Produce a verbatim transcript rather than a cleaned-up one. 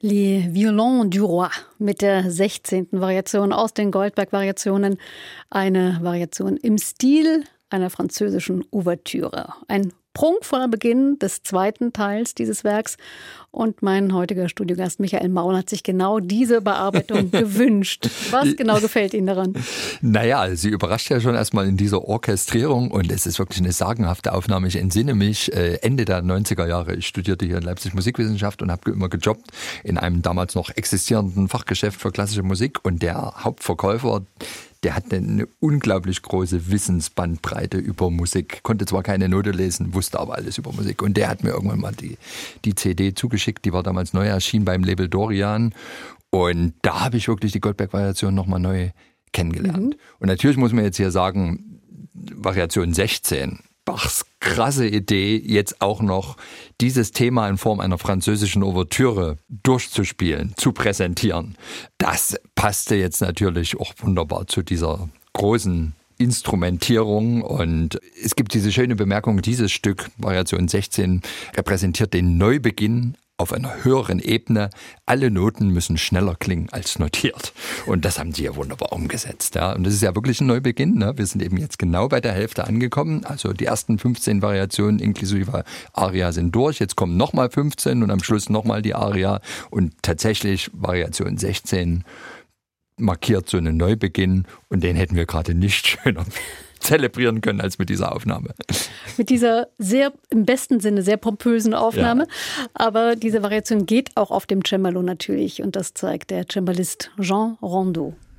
Les Violons du Roi mit der sechzehnten Variation aus den Goldberg-Variationen. Eine Variation im Stil einer französischen Ouvertüre. Ein prunkvoller Beginn des zweiten Teils dieses Werks. Und mein heutiger Studiogast Michael Maul hat sich genau diese Bearbeitung gewünscht. Was genau gefällt Ihnen daran? Naja, sie überrascht ja schon erstmal in dieser Orchestrierung und es ist wirklich eine sagenhafte Aufnahme. Ich entsinne mich, Ende der neunziger Jahre, ich studierte hier in Leipzig Musikwissenschaft und habe immer gejobbt in einem damals noch existierenden Fachgeschäft für klassische Musik und der Hauptverkäufer, der hatte eine unglaublich große Wissensbandbreite über Musik. Konnte zwar keine Note lesen, wusste aber alles über Musik. Und der hat mir irgendwann mal die, die C D zugeschickt. Die war damals neu erschienen beim Label Dorian. Und da habe ich wirklich die Goldberg-Variation nochmal neu kennengelernt. Mhm. Und natürlich muss man jetzt hier sagen, Variation sechzehn. Bachs krasse Idee, jetzt auch noch dieses Thema in Form einer französischen Ouvertüre durchzuspielen, zu präsentieren. Das passte jetzt natürlich auch wunderbar zu dieser großen Instrumentierung. Und es gibt diese schöne Bemerkung, dieses Stück, Variation sechzehn, repräsentiert den Neubeginn auf einer höheren Ebene. Alle Noten müssen schneller klingen als notiert. Und das haben sie ja wunderbar umgesetzt. Ja. Und das ist ja wirklich ein Neubeginn. Ne? Wir sind eben jetzt genau bei der Hälfte angekommen. Also die ersten fünfzehn Variationen inklusive Aria sind durch. Jetzt kommen nochmal fünfzehn und am Schluss nochmal die Aria. Und tatsächlich Variation sechzehn markiert so einen Neubeginn. Und den hätten wir gerade nicht schöner zelebrieren können als mit dieser Aufnahme. Mit dieser sehr, im besten Sinne, sehr pompösen Aufnahme. Ja. Aber diese Variation geht auch auf dem Cembalo natürlich. Und das zeigt der Cembalist Jean Rondeau.